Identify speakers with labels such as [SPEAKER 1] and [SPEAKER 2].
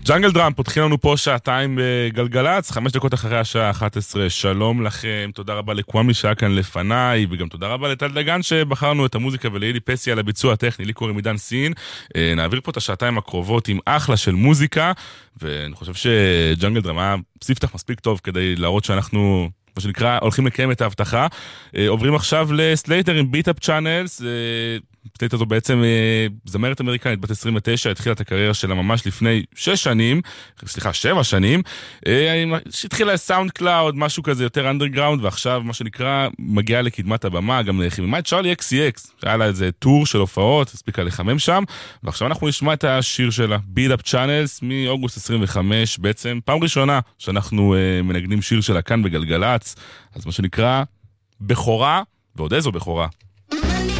[SPEAKER 1] ג'אנגל דראם, פותחים לנו פה שעתיים בגלגלץ, 5 דקות אחרי השעה 11. שלום לכם, תודה רבה לקוואמי שהיה כאן לפניי, וגם תודה רבה לטל דגן שבחרנו את המוזיקה ולילי פסי על הביצוע הטכני. לי קוראים עידן סין. נעביר פה את השעתיים הקרובות עם אחלה של מוזיקה, ואני חושב שג'אנגל דראם היה ספתח מספיק טוב כדי להראות שאנחנו, מה שנקרא, הולכים לקיים את ההבטחה. עוברים עכשיו לסלייטר עם ביט-אפ צ'אנלס. סלייטר זו בעצם זמרת אמריקנית בת 29, התחילה את הקריירה שלה ממש לפני 7 שנים, שהתחילה סאונד קלאוד, משהו כזה יותר אנדרגראונד, ועכשיו מה שנקרא מגיעה לקדמת הבמה, גם חיממה את צ'ארלי XCX, היה לה איזה טור של הופעות, הספיקה לחמם שם, ועכשיו אנחנו נשמע את השיר שלה, ביט-אפ צ'אנלס, מאוגוסט 25, בעצם פעם ראשונה שאנחנו מנגנים שיר שלה כאן בגלגלץ, אז מה שנקרא, בכורה, ועוד איזו בכורה.